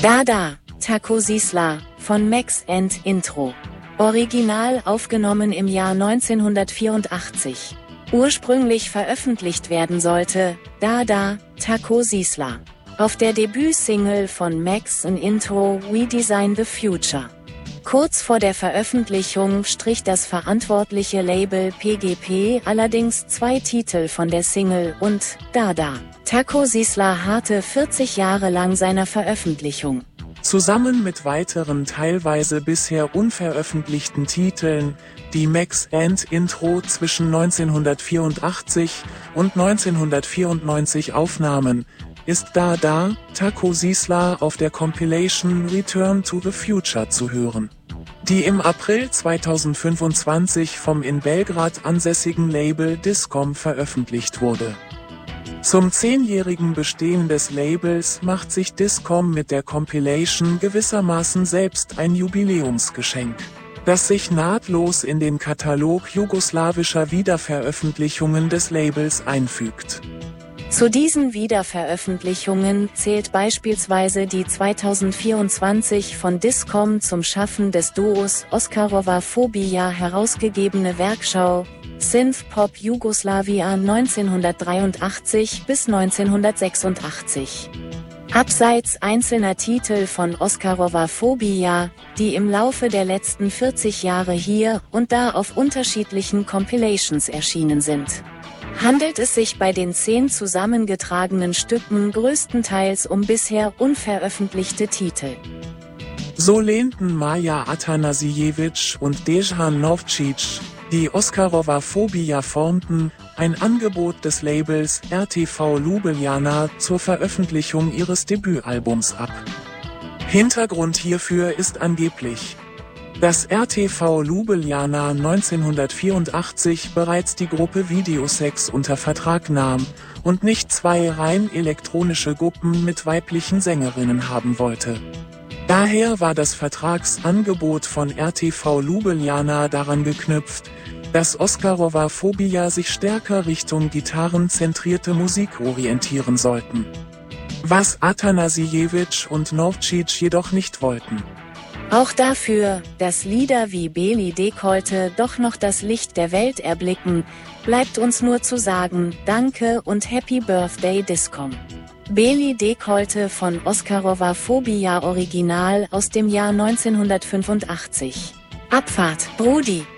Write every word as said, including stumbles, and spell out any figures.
Da Da, Taco Sisla, von Max and Intro. Original aufgenommen im Jahr neunzehnhundertvierundachtzig. Ursprünglich veröffentlicht werden sollte Da Da, Taco Sisla auf der Debütsingle von Max and Intro We Design the Future. Kurz vor der Veröffentlichung strich das verantwortliche Label P G P allerdings zwei Titel von der Single und Da Da, Taco Sisla harrte vierzig Jahre lang seiner Veröffentlichung. Zusammen mit weiteren teilweise bisher unveröffentlichten Titeln, die Max and Intro zwischen neunzehnhundertvierundachtzig und neunzehnhundertvierundneunzig aufnahmen, ist Da Da, Taco Sisla auf der Compilation Return to the Future zu hören, die im April zweitausendfünfundzwanzig vom in Belgrad ansässigen Label Discom veröffentlicht wurde. Zum zehnjährigen Bestehen des Labels macht sich Discom mit der Compilation gewissermaßen selbst ein Jubiläumsgeschenk, das sich nahtlos in den Katalog jugoslawischer Wiederveröffentlichungen des Labels einfügt. Zu diesen Wiederveröffentlichungen zählt beispielsweise die zweitausendvierundzwanzig von Discom zum Schaffen des Duos Oscarova Phobia herausgegebene Werkschau Synth-Pop Jugoslavia neunzehnhundertdreiundachtzig bis neunzehnhundertsechsundachtzig. Abseits einzelner Titel von Oscarova Phobia, die im Laufe der letzten vierzig Jahre hier und da auf unterschiedlichen Compilations erschienen sind, handelt es sich bei den zehn zusammengetragenen Stücken größtenteils um bisher unveröffentlichte Titel. So lehnten Maja Atanasiewicz und Dejan Novcic, die Oscarova Phobia formten, ein Angebot des Labels R T V Ljubljana zur Veröffentlichung ihres Debütalbums ab. Hintergrund hierfür ist angeblich, dass R T V Ljubljana neunzehnhundertvierundachtzig bereits die Gruppe Videosex unter Vertrag nahm und nicht zwei rein elektronische Gruppen mit weiblichen Sängerinnen haben wollte. Daher war das Vertragsangebot von R T V Ljubljana daran geknüpft, dass Oscarova Phobia sich stärker Richtung gitarrenzentrierte Musik orientieren sollten. Was Atanasiewicz und Novcic jedoch nicht wollten. Auch dafür, dass Lieder wie Beli Dekolte doch noch das Licht der Welt erblicken, bleibt uns nur zu sagen, Danke und Happy Birthday Discom. Beli Dekolte von Oscarova Phobia Original aus dem Jahr neunzehnhundertfünfundachtzig. Abfahrt, Brudi.